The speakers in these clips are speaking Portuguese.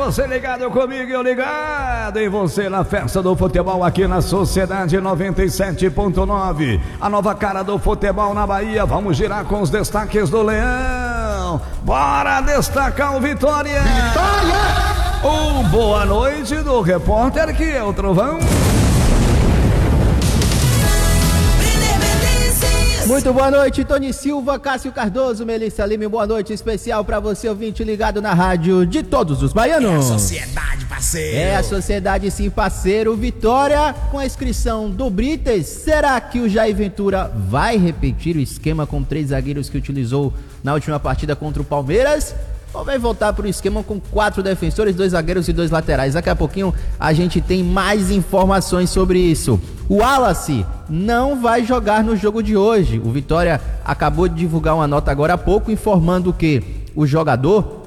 você ligado comigo e eu ligado em você na festa do futebol aqui na Sociedade 97.9. A nova cara do futebol na Bahia. Vamos girar com os destaques do Leão. Bora destacar o Vitória! Vitória! Boa noite do repórter que é o Trovão. Muito boa noite, Tony Silva, Cássio Cardoso, Melissa Lima, boa noite especial pra você, ouvinte ligado na rádio de todos os baianos. É a sociedade, parceiro. É a sociedade, sim, parceiro. Vitória com a inscrição do Brites. Será que o Jair Ventura vai repetir o esquema com 3 zagueiros que utilizou na última partida contra o Palmeiras? Ou vai voltar para o esquema com 4 defensores, 2 zagueiros e 2 laterais? Daqui a pouquinho a gente tem mais informações sobre isso. O Wallace não vai jogar no jogo de hoje. O Vitória acabou de divulgar uma nota agora há pouco informando que o jogador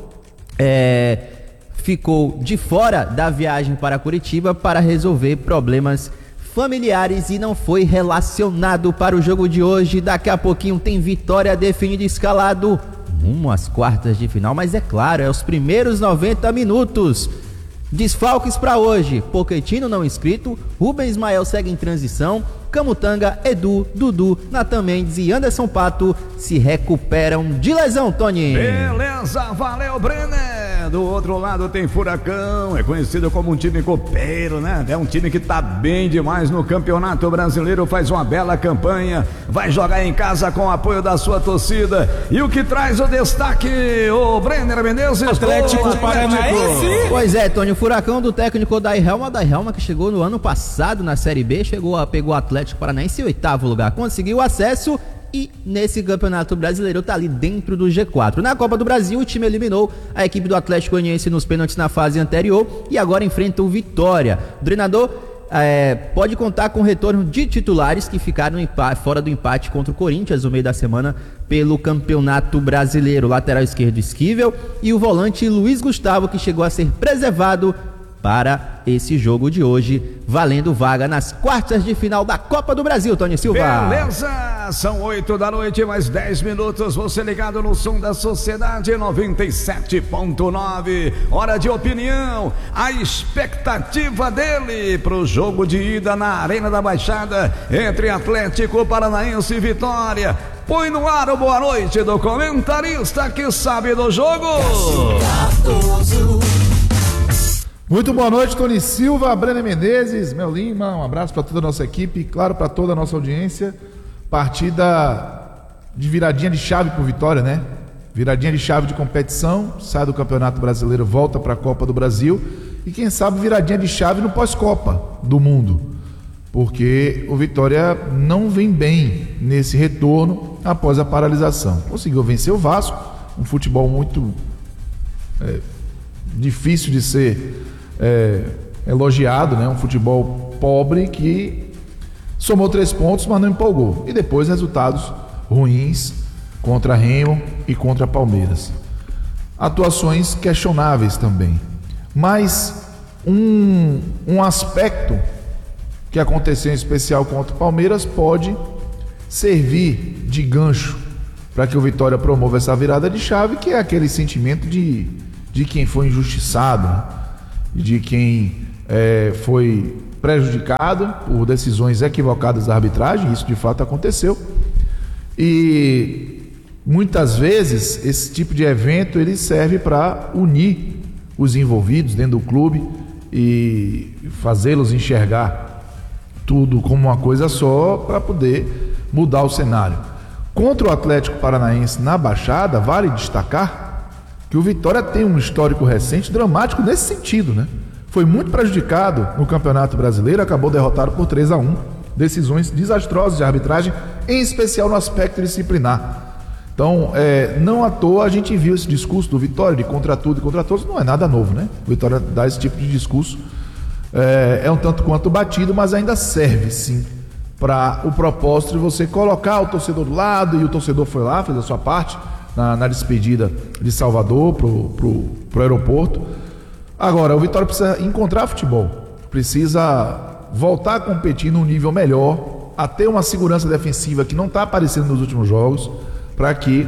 ficou de fora da viagem para Curitiba para resolver problemas familiares e não foi relacionado para o jogo de hoje. Daqui a pouquinho tem Vitória definido escalado rumo às quartas de final, mas é claro, é os primeiros 90 minutos. Desfalques para hoje: Pochettino não inscrito, Rubem Ismael segue em transição, Camutanga, Edu, Dudu, Natan Mendes e Anderson Pato se recuperam de lesão, Tony. Beleza, valeu, Brenner. Do outro lado tem Furacão, é conhecido como um time copeiro, né? É um time que tá bem demais no Campeonato Brasileiro, faz uma bela campanha, vai jogar em casa com o apoio da sua torcida. E o que traz o destaque, o Brenner Menezes, Atlético Paranaense. Pois é, Tony, o Furacão do técnico Odair Helma, que chegou no ano passado na Série B, pegou o Atlético Paranaense em 8º lugar, conseguiu acesso e nesse Campeonato Brasileiro tá ali dentro do G4. Na Copa do Brasil, o time eliminou a equipe do Atlético Goianiense nos pênaltis na fase anterior e agora enfrenta o Vitória. O treinador pode contar com o retorno de titulares que ficaram fora do empate contra o Corinthians no meio da semana pelo Campeonato Brasileiro. O lateral esquerdo Esquivel e o volante Luiz Gustavo, que chegou a ser preservado para esse jogo de hoje, valendo vaga nas quartas de final da Copa do Brasil, Tony Silva. Beleza, são 8 da noite, mais 10 minutos, você ligado no som da Sociedade 97.9, hora de opinião, a expectativa dele pro jogo de ida na Arena da Baixada, entre Atlético Paranaense e Vitória. Põe no ar o boa noite do comentarista que sabe do jogo. Muito boa noite, Tony Silva, Brenner Menezes, Mel Lima, um abraço para toda a nossa equipe e, claro, para toda a nossa audiência. Partida de viradinha de chave pro Vitória, né? Viradinha de chave de competição, sai do Campeonato Brasileiro, volta para a Copa do Brasil e, quem sabe, viradinha de chave no pós-Copa do Mundo, porque o Vitória não vem bem nesse retorno após a paralisação. Conseguiu vencer o Vasco, um futebol muito difícil de ser elogiado, né? Um futebol pobre que somou 3 pontos, mas não empolgou. E depois resultados ruins contra Remo e contra Palmeiras. Atuações questionáveis também. Mas um aspecto que aconteceu em especial contra o Palmeiras pode servir de gancho para que o Vitória promova essa virada de chave, que é aquele sentimento de quem foi injustiçado, né? De quem foi prejudicado por decisões equivocadas da arbitragem. Isso de fato aconteceu, e muitas vezes esse tipo de evento ele serve para unir os envolvidos dentro do clube e fazê-los enxergar tudo como uma coisa só para poder mudar o cenário. Contra o Atlético Paranaense na Baixada, vale destacar que o Vitória tem um histórico recente dramático nesse sentido, né? Foi muito prejudicado no Campeonato Brasileiro, acabou derrotado por 3-1, decisões desastrosas de arbitragem, em especial no aspecto disciplinar. Então, não à toa a gente viu esse discurso do Vitória de contra tudo e contra todos, não é nada novo, né? O Vitória dá esse tipo de discurso, é um tanto quanto batido, mas ainda serve sim para o propósito de você colocar o torcedor do lado, e o torcedor foi lá, fez a sua parte na despedida de Salvador pro aeroporto. Agora, o Vitória precisa encontrar futebol, precisa voltar a competir num nível melhor, a ter uma segurança defensiva que não está aparecendo nos últimos jogos, para que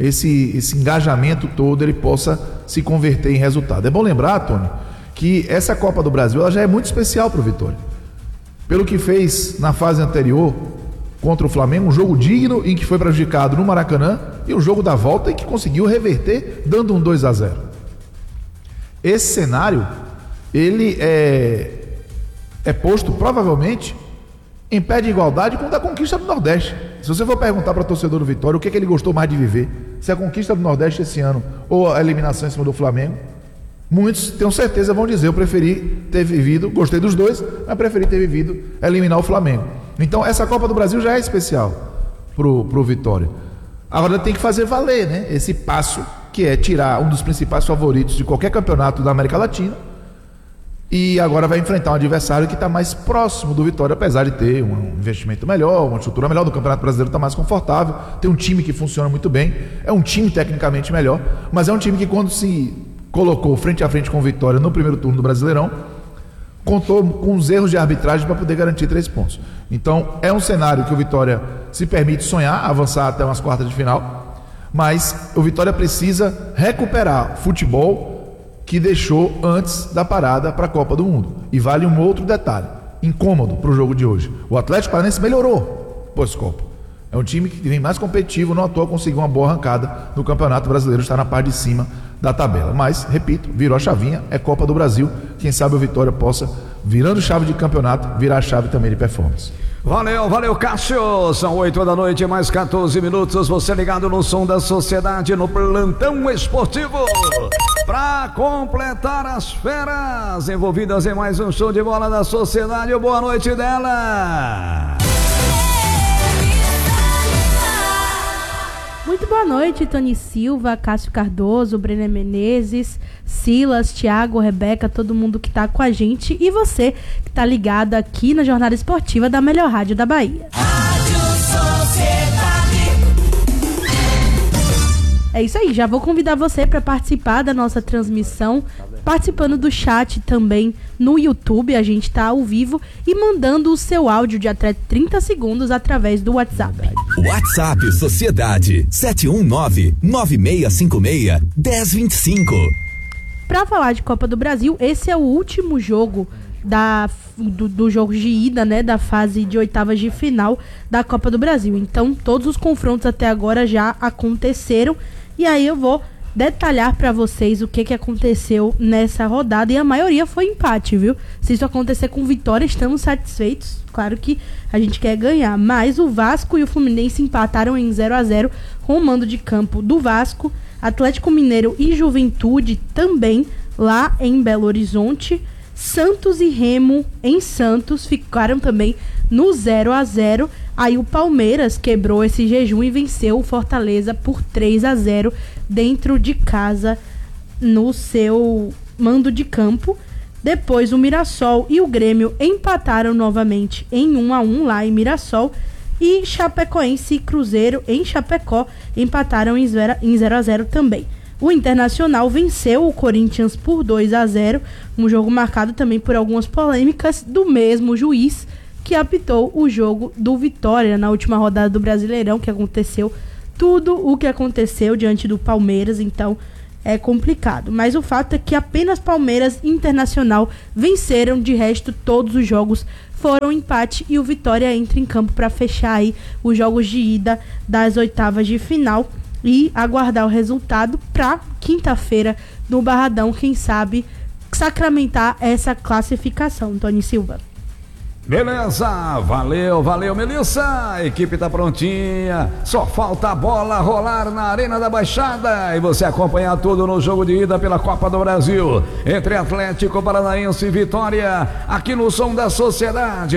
esse engajamento todo ele possa se converter em resultado. É bom lembrar, Tony, que essa Copa do Brasil ela já é muito especial para o Vitória. Pelo que fez na fase anterior contra o Flamengo, um jogo digno em que foi prejudicado no Maracanã, e o jogo da volta em que conseguiu reverter dando um 2-0. Esse cenário ele é posto provavelmente em pé de igualdade com o da conquista do Nordeste. Se você for perguntar para o torcedor do Vitória o que ele gostou mais de viver, se a conquista do Nordeste esse ano ou a eliminação em cima do Flamengo, muitos, tenho certeza, vão dizer: eu preferi ter vivido, gostei dos dois, mas preferi ter vivido eliminar o Flamengo. Então essa Copa do Brasil já é especial pro Vitória. Agora tem que fazer valer, né, esse passo, que é tirar um dos principais favoritos de qualquer campeonato da América Latina, e agora vai enfrentar um adversário que está mais próximo do Vitória, apesar de ter um investimento melhor, uma estrutura melhor, do Campeonato Brasileiro está mais confortável, tem um time que funciona muito bem, é um time tecnicamente melhor, mas é um time que, quando se colocou frente a frente com o Vitória no primeiro turno do Brasileirão, contou com os erros de arbitragem para poder garantir 3 pontos. Então é um cenário que o Vitória se permite sonhar, avançar até umas quartas de final, mas o Vitória precisa recuperar futebol que deixou antes da parada para a Copa do Mundo. E vale um outro detalhe incômodo para o jogo de hoje: o Atlético Paranaense melhorou pós-Copa. É um time que vem mais competitivo, não à toa conseguiu uma boa arrancada no Campeonato Brasileiro, está na parte de cima da tabela. Mas, repito, virou a chavinha, é Copa do Brasil. Quem sabe o Vitória possa, virando chave de campeonato, virar a chave também de performance. Valeu, Cássio. São 8 da noite, mais 14 minutos. Você ligado no Som da Sociedade, no Plantão Esportivo, para completar as feras envolvidas em mais um show de bola da Sociedade. Boa noite dela. Muito boa noite, Tony Silva, Cássio Cardoso, Brenner Menezes, Silas, Thiago, Rebeca, todo mundo que tá com a gente, e você que tá ligado aqui na Jornada Esportiva da melhor rádio da Bahia. Rádio Sociedade. É isso aí, já vou convidar você para participar da nossa transmissão, participando do chat também no YouTube. A gente tá ao vivo e mandando o seu áudio de até 30 segundos através do WhatsApp. WhatsApp Sociedade 719-9656-1025. Para falar de Copa do Brasil, esse é o último jogo do jogo de ida, né, da fase de oitavas de final da Copa do Brasil. Então, todos os confrontos até agora já aconteceram, e aí eu vou detalhar para vocês o que aconteceu nessa rodada, e a maioria foi empate, viu? Se isso acontecer com vitória, estamos satisfeitos. Claro que a gente quer ganhar, mas o Vasco e o Fluminense empataram em 0-0 com o mando de campo do Vasco. Atlético Mineiro e Juventude também lá em Belo Horizonte. Santos e Remo em Santos ficaram também no 0-0. Aí o Palmeiras quebrou esse jejum e venceu o Fortaleza por 3-0 dentro de casa no seu mando de campo. Depois o Mirassol e o Grêmio empataram novamente em 1-1 lá em Mirassol. E Chapecoense e Cruzeiro em Chapecó empataram em 0-0 também. O Internacional venceu o Corinthians por 2-0, um jogo marcado também por algumas polêmicas do mesmo juiz que apitou o jogo do Vitória na última rodada do Brasileirão, que aconteceu tudo o que aconteceu diante do Palmeiras, então é complicado. Mas o fato é que apenas Palmeiras e Internacional venceram, de resto todos os jogos foram empate, e o Vitória entra em campo para fechar aí os jogos de ida das oitavas de final e aguardar o resultado para quinta-feira no Barradão, quem sabe sacramentar essa classificação. Tony Silva. Beleza, valeu, Melissa, a equipe tá prontinha, só falta a bola rolar na Arena da Baixada e você acompanhar tudo no jogo de ida pela Copa do Brasil, entre Atlético Paranaense e Vitória, aqui no Som da Sociedade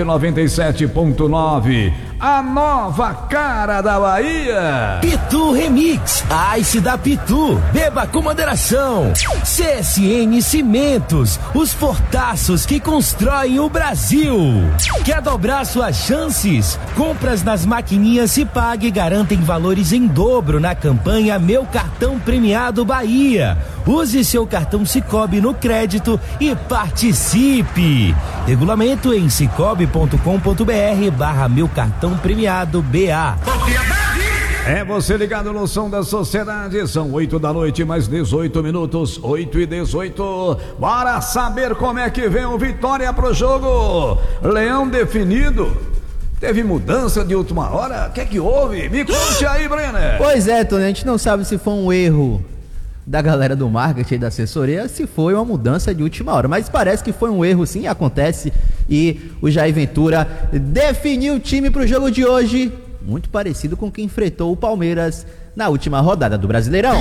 97.9, a nova cara da Bahia. Pitu Remix, Ice da Pitu, beba com moderação. CSN Cimentos, os fortaços que constroem o Brasil. Quer dobrar suas chances? Compras nas maquininhas Cipag garantem valores em dobro na campanha Meu Cartão Premiado Bahia. Use seu cartão Cicobi no crédito e participe. Regulamento em cicobi.com.br/Meu Cartão Premiado BA. É você ligado no som da sociedade, são 8 da noite, mais 18 minutos, 8:18. Bora saber como é que vem o Vitória pro jogo. Leão definido. Teve mudança de última hora? O que é que houve? Me conte aí, Brenner. Pois é, Tony, a gente não sabe se foi um erro da galera do marketing e da assessoria, se foi uma mudança de última hora, mas parece que foi um erro, sim, acontece, e o Jair Ventura definiu o time pro jogo de hoje, muito parecido com quem enfrentou o Palmeiras na última rodada do Brasileirão.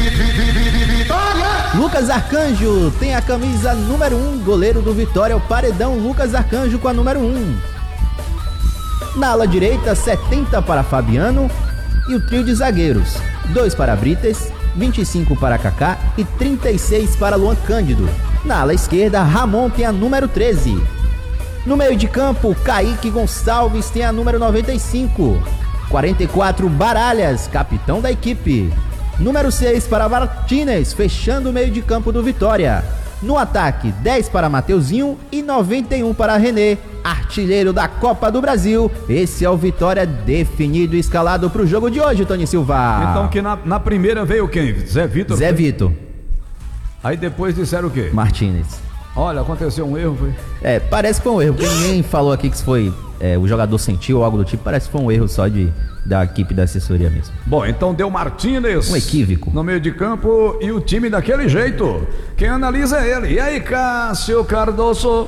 Lucas Arcanjo tem a camisa número 1, goleiro do Vitória, o paredão Lucas Arcanjo com a número 1. Na ala direita, 70 para Fabiano e o trio de zagueiros, 2 para Brites, 25 para Kaká e 36 para Luan Cândido. Na ala esquerda, Ramon tem a número 13. No meio de campo, Kaique Gonçalves tem a número 95. 44, Baralhas, capitão da equipe. Número 6 para Martínez, fechando o meio de campo do Vitória. No ataque, 10 para Mateuzinho e 91 para René, artilheiro da Copa do Brasil. Esse é o Vitória definido e escalado para o jogo de hoje, Tony Silva. Então que na primeira veio quem? Zé Vitor? Zé Vitor. Aí depois disseram o quê? Martínez. Olha, aconteceu um erro, foi? Parece que foi um erro, porque ninguém falou aqui que foi o jogador sentiu ou algo do tipo. Parece que foi um erro só da equipe da assessoria mesmo. Bom, então deu Martínez. Um equívoco. No meio de campo e o time daquele jeito. Quem analisa é ele. E aí, Cássio Cardoso?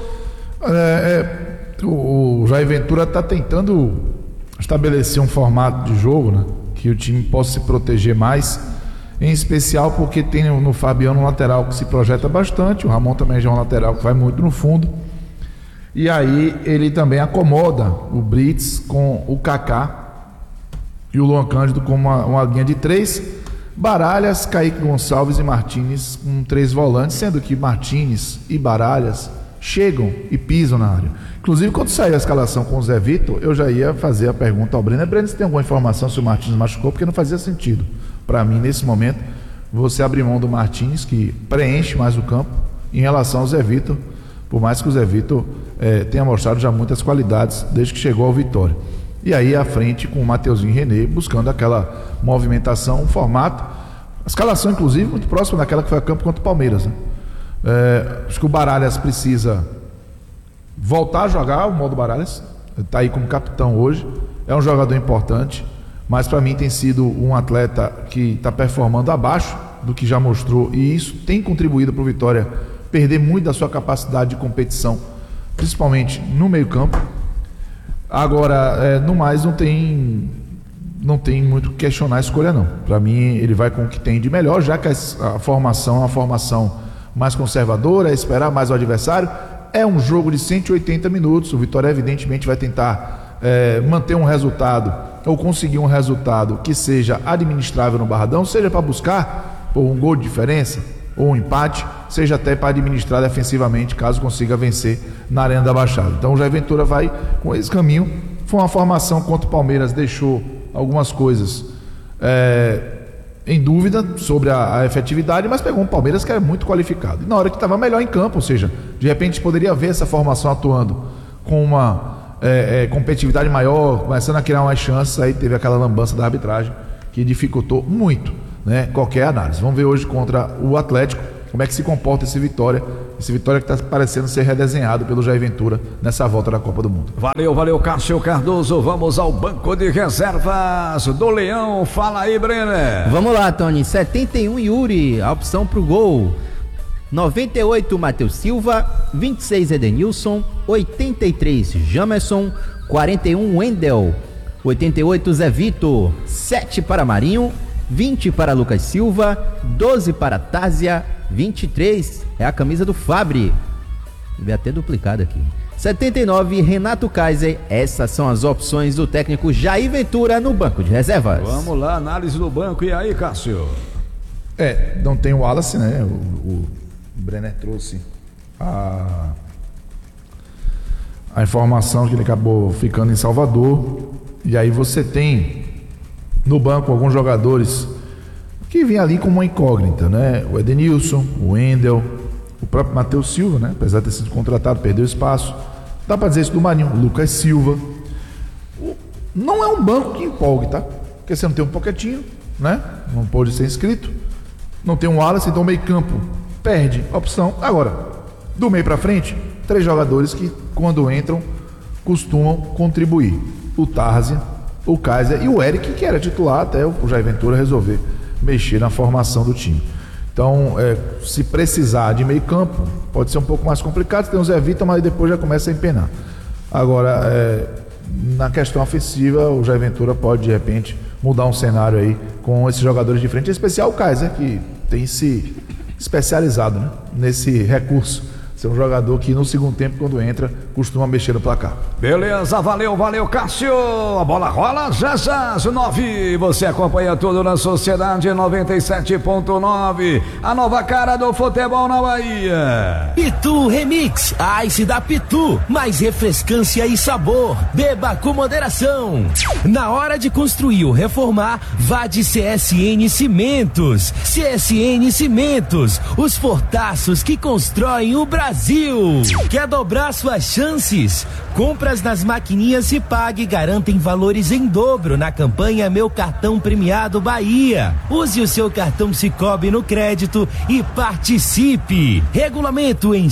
O Jair Ventura está tentando estabelecer um formato de jogo, né, que o time possa se proteger mais, em especial porque tem no Fabiano um lateral que se projeta bastante, o Ramon também já é um lateral que vai muito no fundo, e aí ele também acomoda o Brits com o Kaká e o Luan Cândido com uma linha de 3, Baralhas, Kaique Gonçalves e Martínez com 3 volantes, sendo que Martínez e Baralhas chegam e pisam na área. Inclusive, quando saiu a escalação com o Zé Vitor, eu já ia fazer a pergunta ao Brenner. Brenner, você tem alguma informação se o Martínez machucou? Porque não fazia sentido para mim, nesse momento, você abrir mão do Martínez, que preenche mais o campo, em relação ao Zé Vitor, por mais que o Zé Vitor tenha mostrado já muitas qualidades desde que chegou ao Vitória. E aí à frente com o Mateuzinho e René, buscando aquela movimentação, um formato, a escalação inclusive muito próxima daquela que foi a campo contra o Palmeiras, né? Acho que o Baralhas precisa voltar a jogar, o modo Baralhas está aí como capitão hoje, é um jogador importante, mas para mim tem sido um atleta que está performando abaixo do que já mostrou, e isso tem contribuído para o Vitória perder muito da sua capacidade de competição, principalmente no meio campo. Agora, no mais, não tem muito o que questionar a escolha, não. Para mim, ele vai com o que tem de melhor, já que a formação é uma formação mais conservadora, é esperar mais o adversário. É um jogo de 180 minutos. O Vitória, evidentemente, vai tentar manter um resultado ou conseguir um resultado que seja administrável no Barradão, seja para buscar um gol de diferença ou um empate, seja até para administrar defensivamente, caso consiga vencer na Arena da Baixada. Então o Jair Ventura vai com esse caminho. Foi uma formação contra o Palmeiras, deixou algumas coisas em dúvida sobre a efetividade, mas pegou um Palmeiras que era muito qualificado. E na hora que estava melhor em campo, ou seja, de repente poderia ver essa formação atuando com uma competitividade maior, começando a criar mais chances, aí teve aquela lambança da arbitragem que dificultou muito, né, qualquer análise. Vamos ver hoje contra o Atlético como é que se comporta esse Vitória que está parecendo ser redesenhado pelo Jair Ventura nessa volta da Copa do Mundo. Valeu, Cássio Cardoso. Vamos ao banco de reservas do Leão. Fala aí, Brenner. Vamos lá, Tony. 71, Yuri, a opção pro gol. 98, Matheus Silva. 26, Edenilson. 83, Jamerson. 41, Wendel. 88, Zé Vitor. 7 para Marinho. 20 para Lucas Silva. 12 para Tásia. 23 é a camisa do Fabri. Deve até duplicado aqui. 79, Renato Kaiser. Essas são as opções do técnico Jair Ventura no banco de reservas. Vamos lá, análise do banco. E aí, Cássio? Não tem o Wallace, né? O Brenner trouxe a informação que ele acabou ficando em Salvador. E aí você tem no banco alguns jogadores que vem ali como uma incógnita, né? O Edenilson, o Wendel, o próprio Matheus Silva, né? Apesar de ter sido contratado, perdeu espaço. Dá para dizer isso do Marinho, o Lucas Silva. Não é um banco que empolgue, tá? porque você não tem um Pochettino, né? Não pode ser inscrito. Não tem um Wallace, então o meio campo perde opção. Agora, do meio para frente, 3 jogadores que quando entram costumam contribuir. O Tarzan, o Kaiser e o Eric, que era titular até o Jair Ventura resolver mexer na formação do time. Então, se precisar de meio campo, pode ser um pouco mais complicado. Tem o Zé Vitor, mas depois já começa a empenar. Agora, na questão ofensiva, o Jair Ventura pode, de repente, mudar um cenário aí com esses jogadores de frente, em especial o Kaiser, que tem se especializado, né, nesse recurso. Ser um jogador que no segundo tempo, quando entra, costuma mexer no placar. Beleza, valeu, Cássio. A bola rola, já, 9. Você acompanha tudo na Sociedade 97.9. A nova cara do futebol na Bahia. Pitu Remix, Ice da Pitu. Mais refrescância e sabor. Beba com moderação. Na hora de construir ou reformar, vá de CSN Cimentos. CSN Cimentos, os fortaços que constroem o Brasil. Quer dobrar suas chances? Compras nas maquininhas e pague garantem valores em dobro na campanha Meu Cartão Premiado Bahia. Use o seu cartão Sicoob no crédito e participe. Regulamento em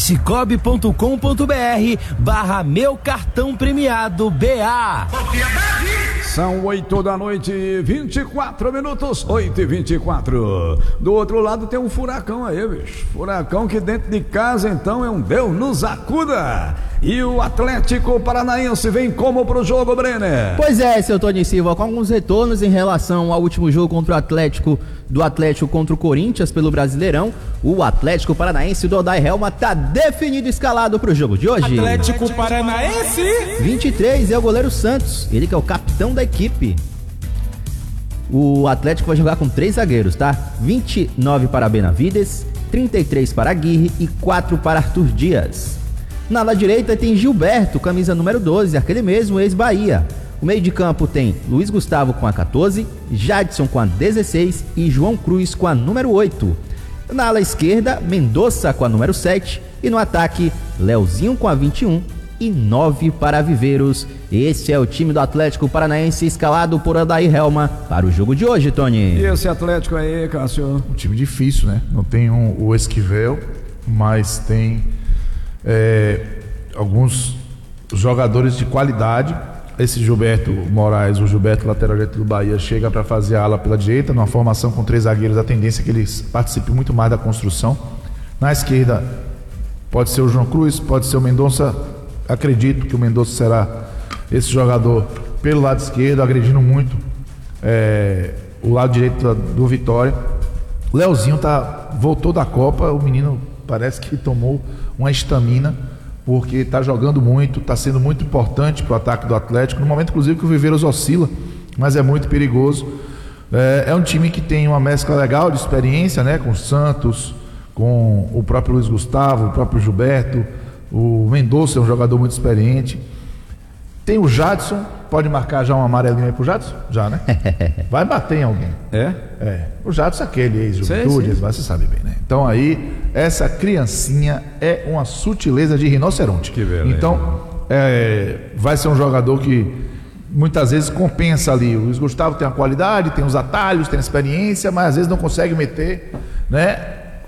cicobi.com.br/Meu Cartão Premiado BA. São 8 da noite, 24 minutos, 8h24. Do outro lado tem um furacão aí, bicho. Furacão que dentro de casa, então, é um Deus nos acuda. E o Atlético Paranaense vem como pro jogo, Brenner? Pois é, seu Tony Silva, com alguns retornos em relação ao último jogo contra o Atlético, do Atlético contra o Corinthians pelo Brasileirão. O Atlético Paranaense do Odair Helma tá definido, escalado pro jogo de hoje. Atlético Paranaense 23 é o goleiro Santos, ele que é o capitão da equipe. O Atlético vai jogar com 3 zagueiros, tá? 29 para Benavides, 33 para Aguirre e 4 para Arthur Dias. Na ala direita tem Gilberto, camisa número 12, aquele mesmo ex-Bahia. O meio de campo tem Luiz Gustavo com a 14, Jadson com a 16 e João Cruz com a número 8. Na ala esquerda, Mendonça com a número 7 e no ataque, Leozinho com a 21 e 9 para Viveiros. Esse é o time do Atlético Paranaense escalado por Odair Helma para o jogo de hoje, Tony. E esse Atlético aí, Cássio? Um time difícil, né? Não tem o Esquivel, mas tem alguns jogadores de qualidade. Esse Gilberto Moraes, o Gilberto lateral direito do Bahia, chega para fazer a ala pela direita, numa formação com 3 zagueiros. A tendência é que eles participem muito mais da construção. Na esquerda pode ser o João Cruz, pode ser o Mendonça. Acredito que o Mendonça será esse jogador pelo lado esquerdo, agredindo muito o lado direito do Vitória. O Leozinho voltou da Copa, o menino parece que tomou uma estamina, porque está jogando muito, está sendo muito importante para o ataque do Atlético, no momento inclusive que o Viveiros oscila, mas é muito perigoso. É um time que tem uma mescla legal de experiência, né, com o Santos, com o próprio Luiz Gustavo, o próprio Gilberto, o Mendonça é um jogador muito experiente. Tem o Jadson, pode marcar já um amarelinho aí pro Jadson? Já, né? Vai bater em alguém. O Jadson é aquele ex-juventude, você sabe bem, né? Então aí, essa criancinha é uma sutileza de rinoceronte. Que beleza. Então, vai ser um jogador que muitas vezes compensa ali. O Luiz Gustavo tem a qualidade, tem os atalhos, tem a experiência, mas às vezes não consegue meter, né,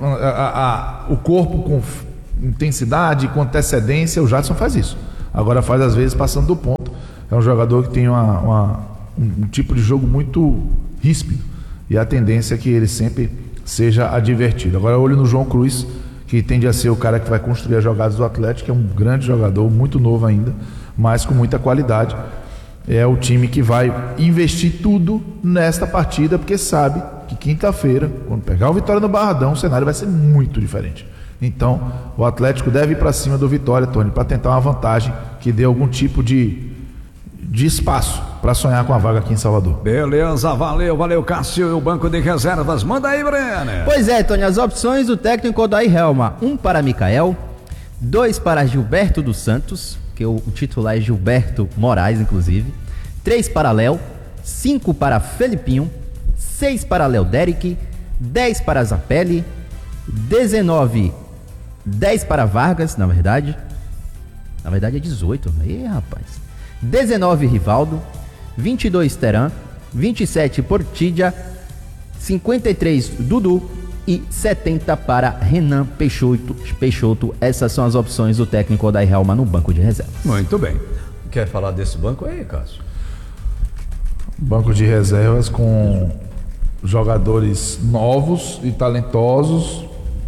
o corpo com intensidade, com antecedência. O Jadson faz isso. Agora faz às vezes passando do ponto. É um jogador que tem um tipo de jogo muito ríspido, e a tendência é que ele sempre seja advertido. Agora olho no João Cruz, que tende a ser o cara que vai construir as jogadas do Atlético, que é um grande jogador, muito novo ainda, mas com muita qualidade. É o time que vai investir tudo nesta partida, porque sabe que quinta-feira, quando pegar o Vitória no Barradão, o cenário vai ser muito diferente. Então, o Atlético deve ir para cima do Vitória, Tony, para tentar uma vantagem que dê algum tipo de espaço para sonhar com a vaga aqui em Salvador. Beleza, valeu, Cássio. E o banco de reservas, manda aí, Brenner. Pois é, Tony, as opções do técnico Odair Helma: 1 para Micael, 2 para Gilberto dos Santos, que o titular é Gilberto Moraes, inclusive, 3 para Léo, 5 para Felipinho, 6 para Léo Derek, 10 para Zapelli, 10 para Vargas, na verdade é 18, aí rapaz, 19 Rivaldo, 22 Teran, 27 Portidia, 53 Dudu e 70 para Renan Peixoto. Essas são as opções do técnico Odair Helma no banco de reservas. Muito bem. Quer falar desse banco aí, Cássio? Banco de reservas com jogadores novos e talentosos.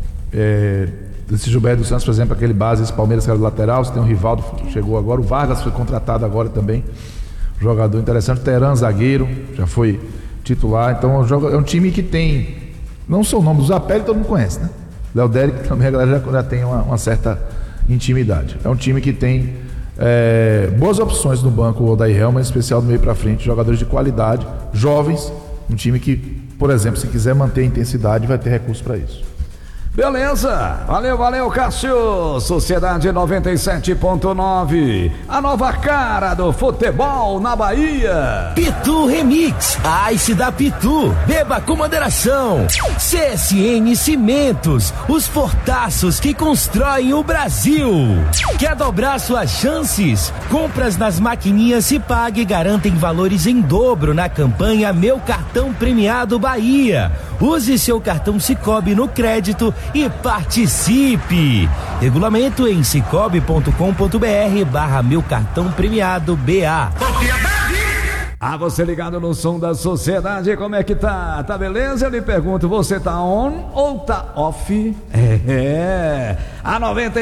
Esse Gilberto dos Santos, por exemplo, aquele base, esse Palmeiras que era do lateral. Você tem o Rivaldo, chegou agora. O Vargas foi contratado agora também. Jogador interessante. Teran, zagueiro, já foi titular. Então é um time que tem, não só o nome do Zapelli, todo mundo conhece, né? Léo Dérico também a galera já tem uma certa intimidade. É um time que tem boas opções no banco, o Odair Helma, em especial do meio para frente, jogadores de qualidade, jovens. Um time que, por exemplo, se quiser manter a intensidade, vai ter recurso para isso. Beleza, valeu Cássio. Sociedade 97.9, a nova cara do futebol na Bahia. Pitu Remix, Ice da Pitu, beba com moderação. CSN Cimentos, os fortaços que constroem o Brasil. Quer dobrar suas chances? Compras nas maquininhas e pague garantem valores em dobro na campanha Meu Cartão Premiado Bahia. Use seu cartão Cicobi no crédito e participe. Regulamento em cicobi.com.br/Meu Cartão Premiado BA. Você ligado no som da sociedade, como é que tá? Tá beleza? Eu lhe pergunto, você tá on ou tá off? A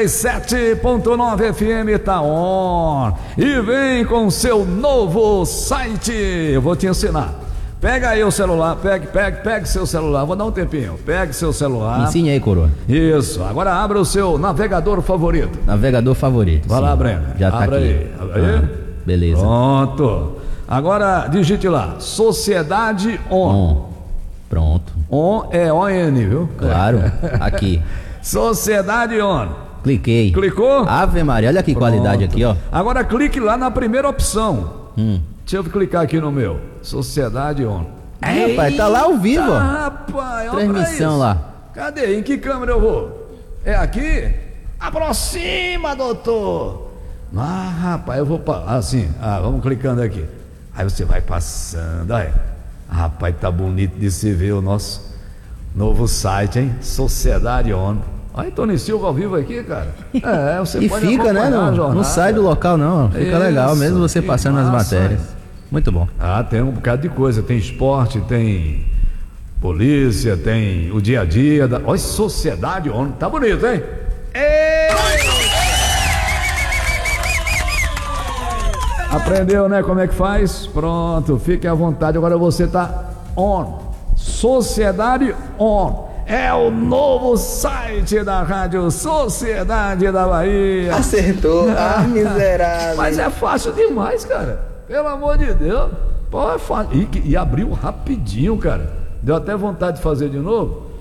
97.9 FM tá on. E vem com seu novo site. Eu vou te ensinar. Pega aí o celular, pegue seu celular, vou dar um tempinho. Pegue seu celular. Me ensine aí, coroa. Isso, agora abra o seu navegador favorito. Navegador favorito. Vai lá, Breno. Já tá aqui. Abre aí. Beleza. Pronto. Agora digite lá, Sociedade On. Pronto. On é ON, viu? Claro, aqui. Sociedade On. Cliquei. Clicou? Ave Maria, olha que Pronto. qualidade aqui, ó. Agora clique lá na primeira opção. Deixa eu clicar aqui no meu. Sociedade On. Rapaz, tá lá ao vivo, ó. Rapaz, olha transmissão isso. lá. Cadê? Em que câmera eu vou? É aqui? Aproxima, doutor. Rapaz, eu vou assim. Vamos clicando aqui. Aí você vai passando. Aí. Rapaz, tá bonito de se ver o nosso novo site, hein? Sociedade On. Olha, Tony Silva ao vivo aqui, cara. Você E pode fica, né? Não sai do local, não. Fica Isso, legal, mesmo você passando as massa, matérias. Muito bom. Tem um bocado de coisa. Tem esporte, tem polícia, tem o dia a dia. Olha, Sociedade On. Tá bonito, hein? Aprendeu, né? Como é que faz? Pronto, fique à vontade. Agora você tá on. Sociedade On. É o novo site da Rádio Sociedade da Bahia. Acertou, miserável. Mas é fácil demais, cara. Pelo amor de Deus. Pô, é fácil. E abriu rapidinho, cara. Deu até vontade de fazer de novo.